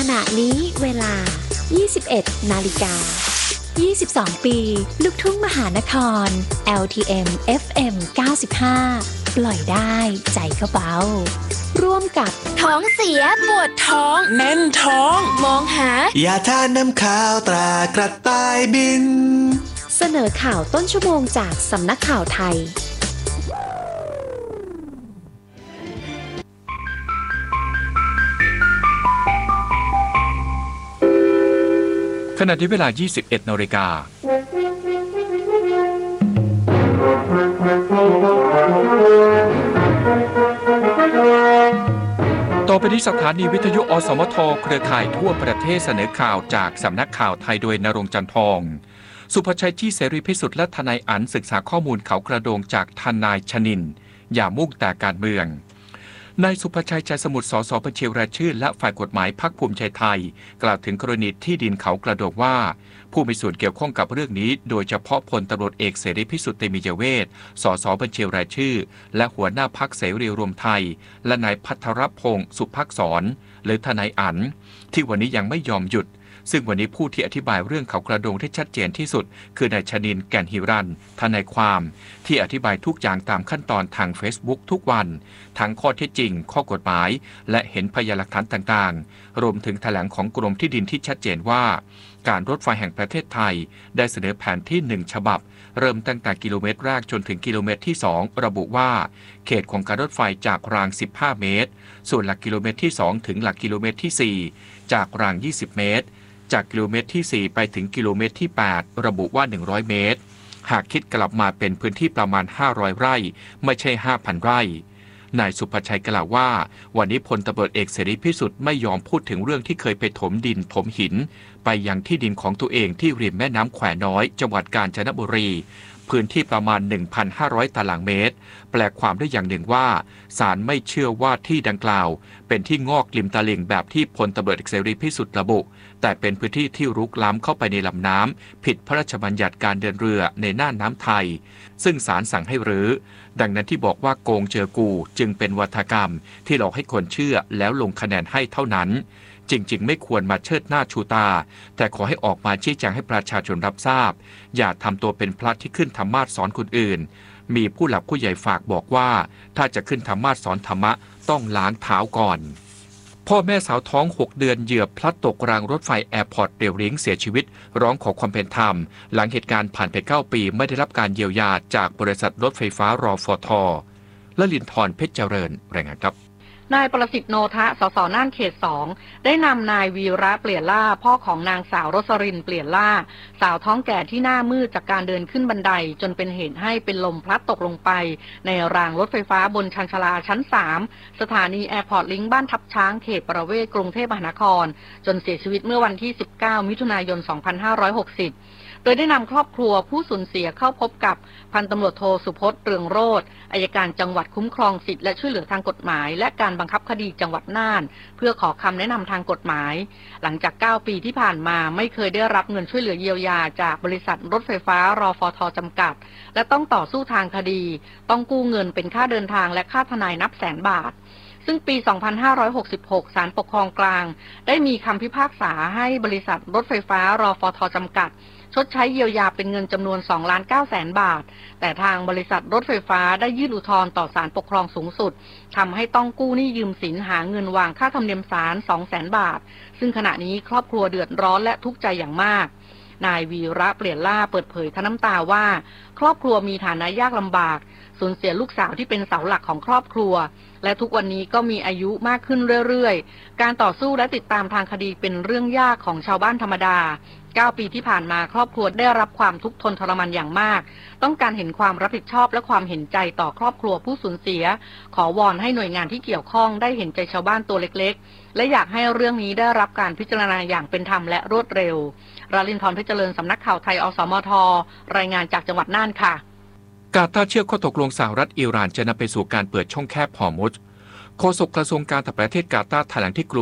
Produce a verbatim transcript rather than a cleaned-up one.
ขณะนี้เวลา ยี่สิบเอ็ด นาฬิกา ยี่สิบสอง ปีลูกทุ่งมหานคร แอล ที เอ็ม เอฟ เอ็ม เก้าสิบห้า ปล่อยได้ใจก็เบาร่วมกับท้องเสียปวดท้องแน่นท้องมองหายาทาน้ำขาวตรากระต่ายบินเสนอข่าวต้นชั่วโมงจากสำนักข่าวไทยขณะที่เวลา ยี่สิบเอ็ด นาฬิกาต่อไปที่สถานีวิทยุอสมทเครือข่ายทั่วประเทศเสนอข่าวจากสำนักข่าวไทยโดยณรงค์จันทร์ทองสุภชัยจี้เสรีพิสุทธิ์และทนายอั๋นศึกษาข้อมูลเขากระโดงจากทนายชนินทร์อย่ามุ่งแต่การเมืองนายสุภชัยใจสมุทรสสบัญชีรายชื่อและฝ่ายกฎหมายพรรคภูมิใจไทยกล่าวถึงกรณีที่ดินเขากระโดงว่าผู้มีส่วนเกี่ยวข้องกับเรื่องนี้โดยเฉพาะพลตำรวจเอกเสรีพิสุทธิ์เตมียเวทสสบัญชีรายชื่อและหัวหน้าพรรคเสรีรวมไทยและนายภัทรพงศ์สุภักษรหรือทนายอั๋นที่วันนี้ยังไม่ยอมหยุดซึ่งวันนี้ผู้ที่อธิบายเรื่องเขากระโดงที่ชัดเจนที่สุดคือนายชนินทร์แก่นหิรันทนายความที่อธิบายทุกอย่างตามขั้นตอนทาง Facebook ทุกวันทั้งข้อเท็จจริงข้อกฎหมายและเห็นพยานหลักฐานต่างๆรวมถึงแถลงของกรมที่ดินที่ชัดเจนว่าการรถไฟแห่งประเทศไทยได้เสนอแผนที่หนึ่งฉบับเริ่มตั้งแต่กิโลเมตรแรกจนถึงกิโลเมตรที่สองระบุว่าเขตของการรถไฟจากรางสิบห้าเมตรส่วนหลักกิโลเมตรที่สองถึงหลักกิโลเมตรที่สี่จากรางยี่สิบเมตรจากกิโลเมตรที่สี่ไปถึงกิโลเมตรที่แปดระบุว่าหนึ่งร้อยเมตรหากคิดกลับมาเป็นพื้นที่ประมาณห้าร้อยไร่ไม่ใช่ ห้าพัน ไร่นายสุภชัยกล่าวว่าวันนี้พลตำรวจเอกเสรีพิสุทธิ์ไม่ยอมพูดถึงเรื่องที่เคยไปถมดินถมหินไปยังที่ดินของตัวเองที่ริมแม่น้ำแควน้อยจังหวัดกาญจนบุรีพื้นที่ประมาณ หนึ่งพันห้าร้อย ตารางเมตรแปลความได้อย่างหนึ่งว่าศาลไม่เชื่อว่าที่ดังกล่าวเป็นที่งอกริมตลิ่งแบบที่พลตำรวจเอกเสรีพิสุทธิ์ระบุแต่เป็นพื้นที่ที่รุกล้ำเข้าไปในลำน้ำผิดพระราชบัญญัติการเดินเรือในน่านน้ำไทยซึ่งศาลสั่งให้รื้อดังนั้นที่บอกว่าโกงเจอกูจึงเป็นวาทกรรมที่หลอกให้คนเชื่อแล้วลงคะแนนให้เท่านั้นจริงๆไม่ควรมาเชิดหน้าชูตาแต่ขอให้ออกมาชี้แจงให้ประชาชนรับทราบอย่าทำตัวเป็นพระที่ขึ้นธรรมาสน์สอนคนอื่นมีผู้หลักผู้ใหญ่ฝากบอกว่าถ้าจะขึ้นธรรมาสน์สอนธรรมะต้องล้างเท้าก่อนพ่อแม่สาวท้องหกเดือนเหยื่อพลัดตกรางรถไฟแอร์พอร์ตเรลลิงเสียชีวิตร้องขอความเป็นธรรมหลังเหตุการณ์ผ่านไปเก้าปีไม่ได้รับการเยียวยาจากบริษัทรถไฟฟ้ารฟท.และลินทรเพชรเจริญรายงานครับนายประสิทธิ์โนทะ สส น่านเขตสองได้นำนายวีระเปลี่ยนล่าพ่อของนางสาวรสรินเปลี่ยนล่าสาวท้องแก่ที่หน้ามืดจากการเดินขึ้นบันไดจนเป็นเหตุให้เป็นลมพลัดตกลงไปในรางรถไฟฟ้าบนชานชาลาชั้นสามสถานีแอร์พอร์ตลิงก์บ้านทับช้างเขตประเวศกรุงเทพมหานครจนเสียชีวิตเมื่อวันที่สิบเก้ามิถุนายนสองพันห้าร้อยหกสิบโดยได้นำครอบครัวผู้สูญเสียเข้าพบกับพันตำรวจโทสุพจน์เรืองโรจน์อัยการจังหวัดคุ้มครองสิทธิและช่วยเหลือทางกฎหมายและการบังคับคดีจังหวัดน่านเพื่อขอคำแนะนำทางกฎหมายหลังจากเก้าปีที่ผ่านมาไม่เคยได้รับเงินช่วยเหลือเยียวยาจากบริษัทรถไฟฟ้ารฟท.จำกัดและต้องต่อสู้ทางคดีต้องกู้เงินเป็นค่าเดินทางและค่าทนายนับแสนบาทซึ่งปี สองพันห้าร้อยหกสิบหก ศาลปกครองกลางได้มีคำพิพากษาให้บริษัทรถไฟฟ้ารฟท.จำกัดชดใช้เยียวยาเป็นเงินจำนวน สองล้านเก้าแสน บาทแต่ทางบริษัทรถไฟฟ้าได้ยื่นอุทธรณ์ต่อศาลปกครองสูงสุดทำให้ต้องกู้หนี้ยืมสินหาเงินวางค่าธรรมเนียมศาล สองแสน บาทซึ่งขณะนี้ครอบครัวเดือดร้อนและทุกข์ใจอย่างมากนายวีระเปลี่ยนล่าเปิดเผยทั้งน้ำตาว่าครอบครัวมีฐานะยากลำบากสูญเสียลูกสาวที่เป็นเสาหลักของครอบครัวและทุกวันนี้ก็มีอายุมากขึ้นเรื่อยๆการต่อสู้และติดตามทางคดีเป็นเรื่องยากของชาวบ้านธรรมดาเก้าปีที่ผ่านมาครอบครัวได้รับความทุกข์ทนทรมานอย่างมากต้องการเห็นความรับผิดชอบและความเห็นใจต่อครอบครัวผู้สูญเสียขอวอนให้หน่วยงานที่เกี่ยวข้องได้เห็นใจชาวบ้านตัวเล็กๆและอยากให้เรื่องนี้ได้รับการพิจารณาอย่างเป็นธรรมและรวดเร็วราลินทรเพชรเจริญสำนักข่าวไทยอสมทรายงานจากจังหวัดน่านค่ะกาตาร์เชื่อข้อตกลงสหรัฐอิหร่านจะนำไปสู่การเปิดช่องแคบฮอร์มุซโฆษกกระทรวงการต่างประเทศกาตาร์แถลงที่กรุง